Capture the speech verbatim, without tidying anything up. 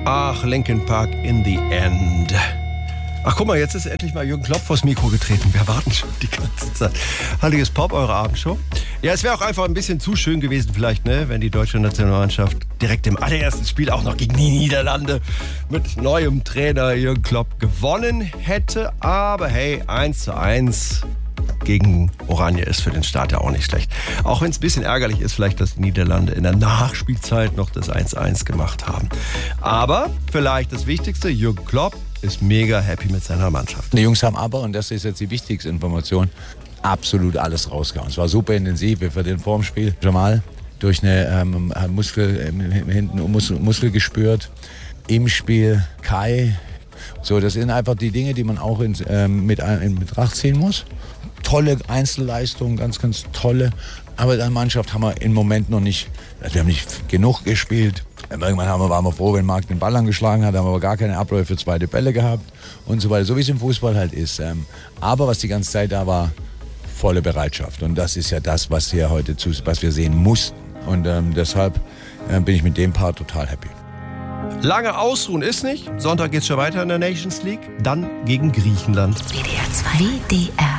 Ach, Linkin Park in the end. Ach, guck mal, jetzt ist endlich mal Jürgen Klopp vors Mikro getreten. Wir warten schon die ganze Zeit. Halliges Pop, eure Abendshow. Ja, es wäre auch einfach ein bisschen zu schön gewesen vielleicht, ne, wenn die deutsche Nationalmannschaft direkt im allerersten Spiel auch noch gegen die Niederlande mit neuem Trainer Jürgen Klopp gewonnen hätte. Aber hey, eins zu eins gegen Oranje ist für den Start ja auch nicht schlecht. Auch wenn es ein bisschen ärgerlich ist, vielleicht, dass die Niederlande in der Nachspielzeit noch das eins zu eins gemacht haben. Aber vielleicht das Wichtigste, Jürgen Klopp ist mega happy mit seiner Mannschaft. Die Jungs haben aber, und das ist jetzt die wichtigste Information, absolut alles rausgehauen. Es war super intensiv, wir verdienen vor dem Spiel Jamal durch eine ähm, Muskel, äh, hinten Mus- Muskel gespürt. Im Spiel Kai. So, das sind einfach die Dinge, die man auch in, ähm, mit in Betracht ziehen muss. Tolle Einzelleistungen, ganz, ganz tolle. Aber in der Mannschaft haben wir im Moment noch nicht, also wir haben nicht genug gespielt. Irgendwann haben wir, waren wir froh, wenn Marc den Ball angeschlagen hat, haben wir aber gar keine Abläufe für zweite Bälle gehabt und so weiter, so wie es im Fußball halt ist. Aber was die ganze Zeit da war, volle Bereitschaft. Und das ist ja das, was wir heute zu, was wir sehen mussten. Und ähm, deshalb äh, bin ich mit dem Part total happy. Lange ausruhen ist nicht. Sonntag geht's schon weiter in der Nations League. Dann gegen Griechenland. W D R zwei. W D R